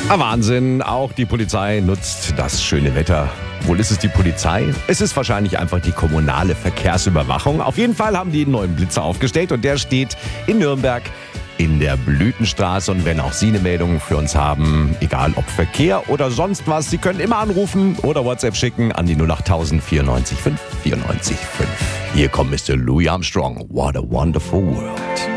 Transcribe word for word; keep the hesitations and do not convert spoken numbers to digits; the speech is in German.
Ah, Wahnsinn, auch die Polizei nutzt das schöne Wetter. Wohl ist es die Polizei? Es ist wahrscheinlich einfach die kommunale Verkehrsüberwachung. Auf jeden Fall haben die einen neuen Blitzer aufgestellt und der steht in Nürnberg in der Blütenstraße. Und wenn auch Sie eine Meldung für uns haben, egal ob Verkehr oder sonst was, Sie können immer anrufen oder WhatsApp schicken an die null acht tausend vierundneunzig fünf vierundneunzig fünf. Hier kommt Mister Louis Armstrong. What a wonderful world.